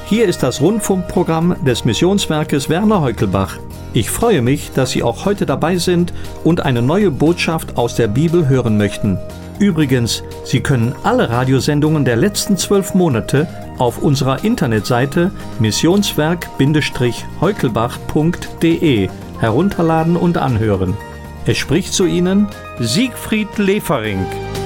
Hier ist das Rundfunkprogramm des Missionswerkes Werner Heukelbach. Ich freue mich, dass Sie auch heute dabei sind und eine neue Botschaft aus der Bibel hören möchten. Übrigens, Sie können alle Radiosendungen der letzten 12 Monate auf unserer Internetseite missionswerk-heukelbach.de herunterladen und anhören. Es spricht zu Ihnen Siegfried Lefering.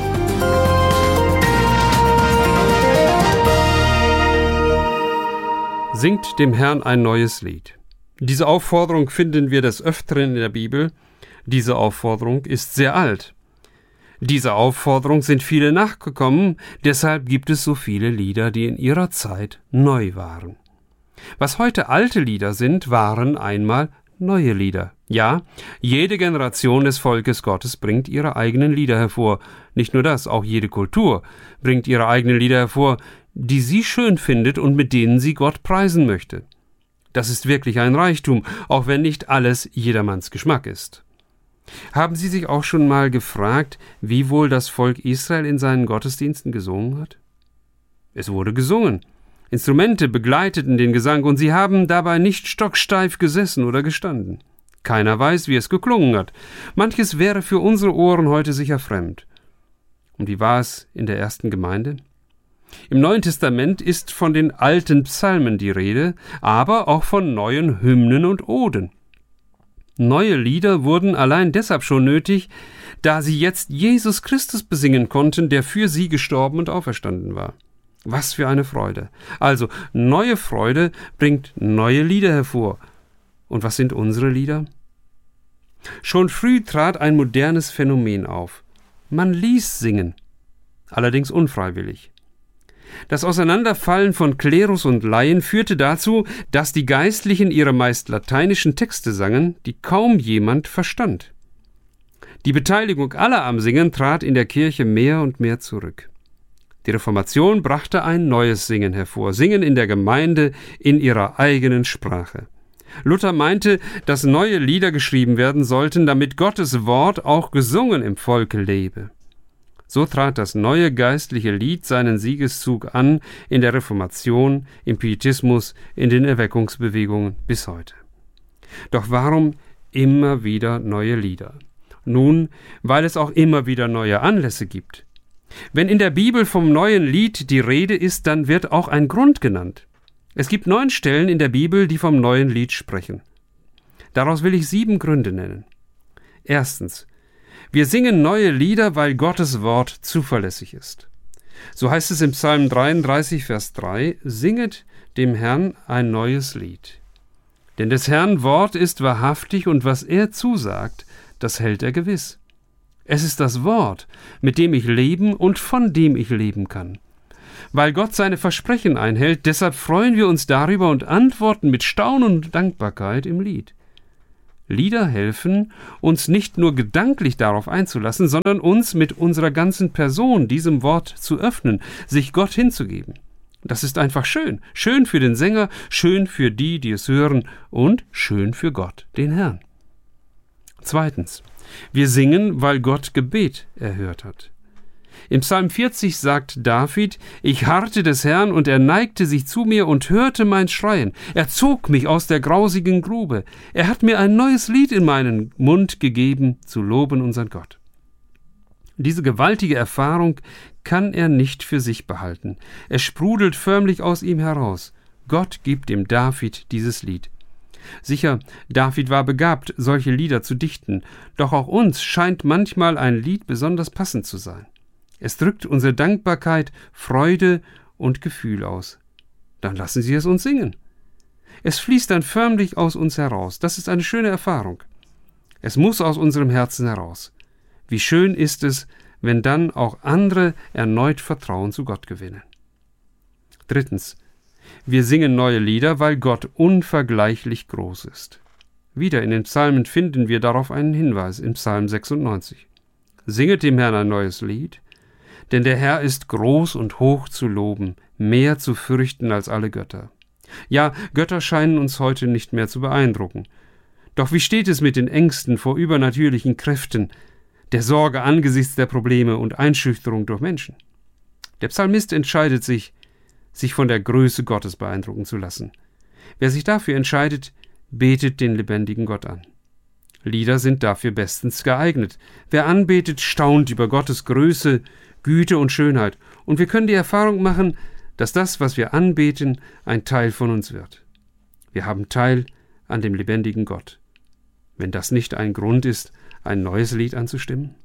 Singt dem Herrn ein neues Lied. Diese Aufforderung finden wir des Öfteren in der Bibel. Diese Aufforderung ist sehr alt. Dieser Aufforderung sind viele nachgekommen, deshalb gibt es so viele Lieder, die in ihrer Zeit neu waren. Was heute alte Lieder sind, waren einmal neue Lieder. Ja, jede Generation des Volkes Gottes bringt ihre eigenen Lieder hervor. Nicht nur das, auch jede Kultur bringt ihre eigenen Lieder hervor, die sie schön findet und mit denen sie Gott preisen möchte. Das ist wirklich ein Reichtum, auch wenn nicht alles jedermanns Geschmack ist. Haben Sie sich auch schon mal gefragt, wie wohl das Volk Israel in seinen Gottesdiensten gesungen hat? Es wurde gesungen. Instrumente begleiteten den Gesang und sie haben dabei nicht stocksteif gesessen oder gestanden. Keiner weiß, wie es geklungen hat. Manches wäre für unsere Ohren heute sicher fremd. Und wie war es in der ersten Gemeinde? Im Neuen Testament ist von den alten Psalmen die Rede, aber auch von neuen Hymnen und Oden. Neue Lieder wurden allein deshalb schon nötig, da sie jetzt Jesus Christus besingen konnten, der für sie gestorben und auferstanden war. Was für eine Freude! Also, neue Freude bringt neue Lieder hervor. Und was sind unsere Lieder? Schon früh trat ein modernes Phänomen auf. Man ließ singen, allerdings unfreiwillig. Das Auseinanderfallen von Klerus und Laien führte dazu, dass die Geistlichen ihre meist lateinischen Texte sangen, die kaum jemand verstand. Die Beteiligung aller am Singen trat in der Kirche mehr und mehr zurück. Die Reformation brachte ein neues Singen hervor, Singen in der Gemeinde in ihrer eigenen Sprache. Luther meinte, dass neue Lieder geschrieben werden sollten, damit Gottes Wort auch gesungen im Volke lebe. So trat das neue geistliche Lied seinen Siegeszug an in der Reformation, im Pietismus, in den Erweckungsbewegungen bis heute. Doch warum immer wieder neue Lieder? Nun, weil es auch immer wieder neue Anlässe gibt. Wenn in der Bibel vom neuen Lied die Rede ist, dann wird auch ein Grund genannt. Es gibt 9 Stellen in der Bibel, die vom neuen Lied sprechen. Daraus will ich 7 Gründe nennen. Erstens: Wir singen neue Lieder, weil Gottes Wort zuverlässig ist. So heißt es im Psalm 33, Vers 3, Singet dem Herrn ein neues Lied. Denn des Herrn Wort ist wahrhaftig und was er zusagt, das hält er gewiss. Es ist das Wort, mit dem ich leben und von dem ich leben kann. Weil Gott seine Versprechen einhält, deshalb freuen wir uns darüber und antworten mit Staunen und Dankbarkeit im Lied. Lieder helfen, uns nicht nur gedanklich darauf einzulassen, sondern uns mit unserer ganzen Person diesem Wort zu öffnen, sich Gott hinzugeben. Das ist einfach schön. Schön für den Sänger, schön für die, die es hören und schön für Gott, den Herrn. Zweitens: Wir singen, weil Gott Gebet erhört hat. Im Psalm 40 sagt David: Ich harrte des Herrn, und er neigte sich zu mir und hörte mein Schreien. Er zog mich aus der grausigen Grube. Er hat mir ein neues Lied in meinen Mund gegeben, zu loben unseren Gott. Diese gewaltige Erfahrung kann er nicht für sich behalten. Es sprudelt förmlich aus ihm heraus. Gott gibt dem David dieses Lied. Sicher, David war begabt, solche Lieder zu dichten, doch auch uns scheint manchmal ein Lied besonders passend zu sein. Es drückt unsere Dankbarkeit, Freude und Gefühl aus. Dann lassen Sie es uns singen. Es fließt dann förmlich aus uns heraus. Das ist eine schöne Erfahrung. Es muss aus unserem Herzen heraus. Wie schön ist es, wenn dann auch andere erneut Vertrauen zu Gott gewinnen. Drittens: Wir singen neue Lieder, weil Gott unvergleichlich groß ist. Wieder in den Psalmen finden wir darauf einen Hinweis im Psalm 96. Singet dem Herrn ein neues Lied, denn der Herr ist groß und hoch zu loben, mehr zu fürchten als alle Götter. Ja, Götter scheinen uns heute nicht mehr zu beeindrucken. Doch wie steht es mit den Ängsten vor übernatürlichen Kräften, der Sorge angesichts der Probleme und Einschüchterung durch Menschen? Der Psalmist entscheidet sich: sich von der Größe Gottes beeindrucken zu lassen. Wer sich dafür entscheidet, betet den lebendigen Gott an. Lieder sind dafür bestens geeignet. Wer anbetet, staunt über Gottes Größe, Güte und Schönheit. Und wir können die Erfahrung machen, dass das, was wir anbeten, ein Teil von uns wird. Wir haben Teil an dem lebendigen Gott. Wenn das nicht ein Grund ist, ein neues Lied anzustimmen?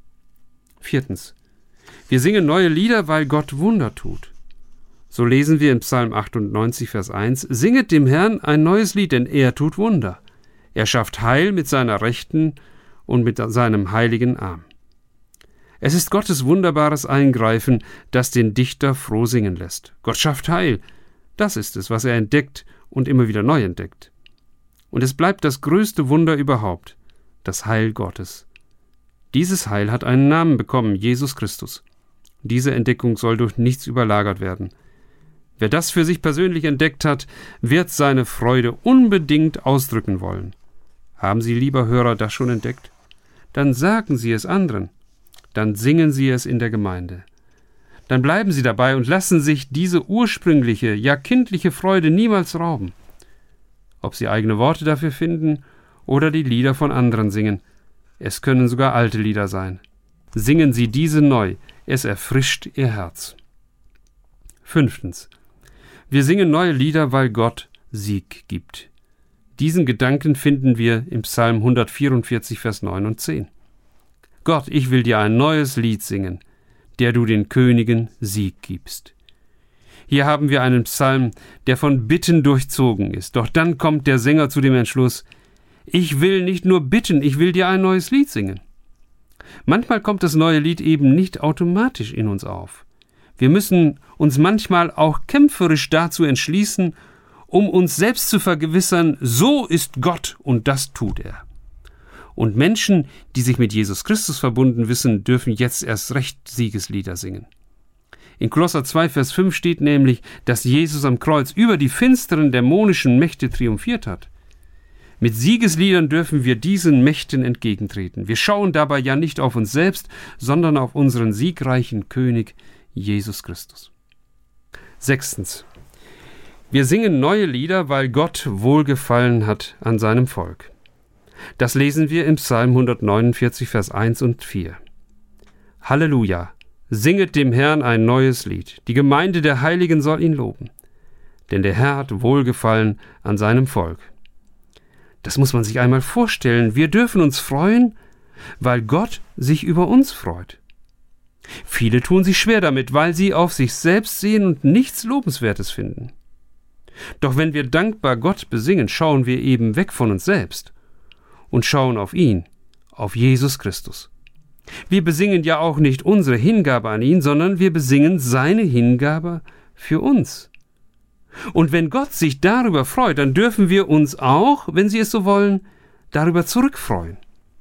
4. Wir singen neue Lieder, weil Gott Wunder tut. So lesen wir im Psalm 98, Vers 1, Singet dem Herrn ein neues Lied, denn er tut Wunder. Er schafft Heil mit seiner Rechten und mit seinem heiligen Arm. Es ist Gottes wunderbares Eingreifen, das den Dichter froh singen lässt. Gott schafft Heil. Das ist es, was er entdeckt und immer wieder neu entdeckt. Und es bleibt das größte Wunder überhaupt, das Heil Gottes. Dieses Heil hat einen Namen bekommen, Jesus Christus. Diese Entdeckung soll durch nichts überlagert werden. Wer das für sich persönlich entdeckt hat, wird seine Freude unbedingt ausdrücken wollen. Haben Sie, lieber Hörer, das schon entdeckt? Dann sagen Sie es anderen. Dann singen Sie es in der Gemeinde. Dann bleiben Sie dabei und lassen sich diese ursprüngliche, ja kindliche Freude niemals rauben. Ob Sie eigene Worte dafür finden oder die Lieder von anderen singen. Es können sogar alte Lieder sein. Singen Sie diese neu. Es erfrischt Ihr Herz. 5. Wir singen neue Lieder, weil Gott Sieg gibt. Diesen Gedanken finden wir im Psalm 144, Vers 9 und 10. Gott, ich will dir ein neues Lied singen, der du den Königen Sieg gibst. Hier haben wir einen Psalm, der von Bitten durchzogen ist. Doch dann kommt der Sänger zu dem Entschluss, ich will nicht nur bitten, ich will dir ein neues Lied singen. Manchmal kommt das neue Lied eben nicht automatisch in uns auf. Wir müssen uns manchmal auch kämpferisch dazu entschließen, um uns selbst zu vergewissern, so ist Gott und das tut er. Und Menschen, die sich mit Jesus Christus verbunden wissen, dürfen jetzt erst recht Siegeslieder singen. In Kolosser 2, Vers 5 steht nämlich, dass Jesus am Kreuz über die finsteren dämonischen Mächte triumphiert hat. Mit Siegesliedern dürfen wir diesen Mächten entgegentreten. Wir schauen dabei ja nicht auf uns selbst, sondern auf unseren siegreichen König Jesus Christus. 6. Wir singen neue Lieder, weil Gott wohlgefallen hat an seinem Volk. Das lesen wir im Psalm 149, Vers 1 und 4. Halleluja! Singet dem Herrn ein neues Lied. Die Gemeinde der Heiligen soll ihn loben. Denn der Herr hat wohlgefallen an seinem Volk. Das muss man sich einmal vorstellen. Wir dürfen uns freuen, weil Gott sich über uns freut. Viele tun sich schwer damit, weil sie auf sich selbst sehen und nichts Lobenswertes finden. Doch wenn wir dankbar Gott besingen, schauen wir eben weg von uns selbst und schauen auf ihn, auf Jesus Christus. Wir besingen ja auch nicht unsere Hingabe an ihn, sondern wir besingen seine Hingabe für uns. Und wenn Gott sich darüber freut, dann dürfen wir uns auch, wenn Sie es so wollen, darüber zurückfreuen.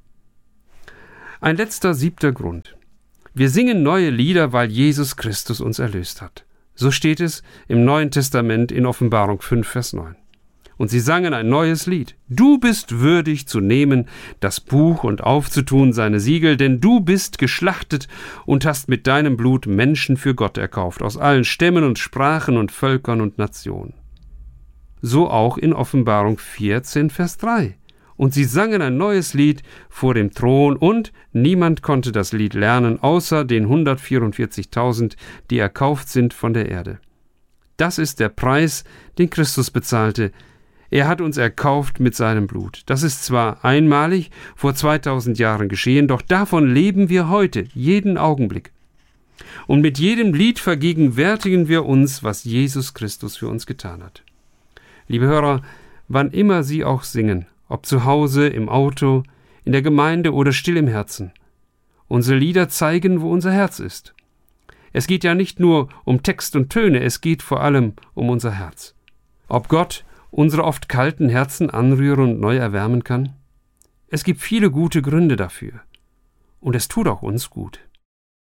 Ein letzter, 7. Grund. Wir singen neue Lieder, weil Jesus Christus uns erlöst hat. So steht es im Neuen Testament in Offenbarung 5, Vers 9. Und sie sangen ein neues Lied. Du bist würdig zu nehmen das Buch und aufzutun seine Siegel, denn du bist geschlachtet und hast mit deinem Blut Menschen für Gott erkauft, aus allen Stämmen und Sprachen und Völkern und Nationen. So auch in Offenbarung 14, Vers 3. Und sie sangen ein neues Lied vor dem Thron, und niemand konnte das Lied lernen, außer den 144.000, die erkauft sind von der Erde. Das ist der Preis, den Christus bezahlte. Er hat uns erkauft mit seinem Blut. Das ist zwar einmalig vor 2000 Jahren geschehen, doch davon leben wir heute, jeden Augenblick. Und mit jedem Lied vergegenwärtigen wir uns, was Jesus Christus für uns getan hat. Liebe Hörer, wann immer Sie auch singen, ob zu Hause, im Auto, in der Gemeinde oder still im Herzen, unsere Lieder zeigen, wo unser Herz ist. Es geht ja nicht nur um Text und Töne, es geht vor allem um unser Herz. Ob Gott unsere oft kalten Herzen anrühren und neu erwärmen kann? Es gibt viele gute Gründe dafür. Und es tut auch uns gut.